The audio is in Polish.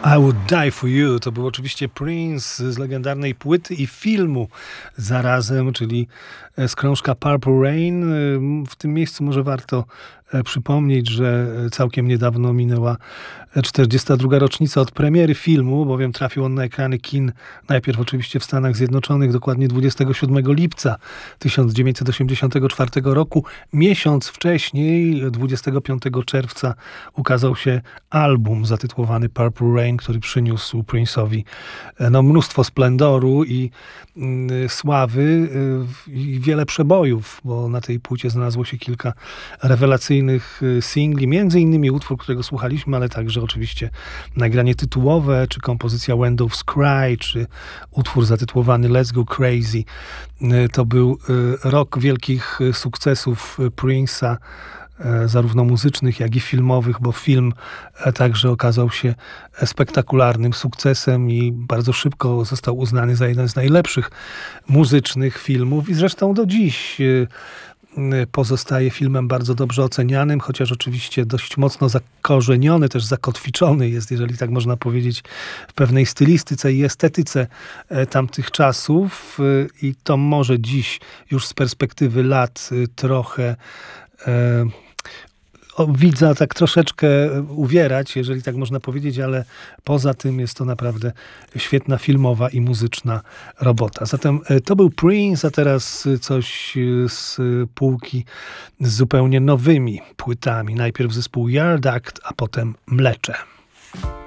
I Would Die For You to był oczywiście Prince z legendarnej płyty i filmu zarazem, czyli z krążka Purple Rain. W tym miejscu może warto przypomnieć, że całkiem niedawno minęła 42. rocznica od premiery filmu, bowiem trafił on na ekrany kin najpierw oczywiście w Stanach Zjednoczonych, dokładnie 27 lipca 1984 roku. Miesiąc wcześniej, 25 czerwca, ukazał się album zatytułowany Purple Rain, który przyniósł Prince'owi mnóstwo splendoru i sławy i wiele przebojów, bo na tej płycie znalazło się kilka rewelacyjnych singli, między innymi utwór, którego słuchaliśmy, ale także oczywiście nagranie tytułowe, czy kompozycja When Doves Cry, czy utwór zatytułowany Let's Go Crazy. To był rok wielkich sukcesów Prince'a, zarówno muzycznych, jak i filmowych, bo film także okazał się spektakularnym sukcesem i bardzo szybko został uznany za jeden z najlepszych muzycznych filmów i zresztą do dziś pozostaje filmem bardzo dobrze ocenianym, chociaż oczywiście dość mocno zakorzeniony, też zakotwiczony jest, jeżeli tak można powiedzieć, w pewnej stylistyce i estetyce tamtych czasów i to może dziś już z perspektywy lat trochę widza tak troszeczkę uwierać, jeżeli tak można powiedzieć, ale poza tym jest to naprawdę świetna filmowa i muzyczna robota. Zatem to był Prince, a teraz coś z półki z zupełnie nowymi płytami. Najpierw zespół Yard Act, a potem Mlecze.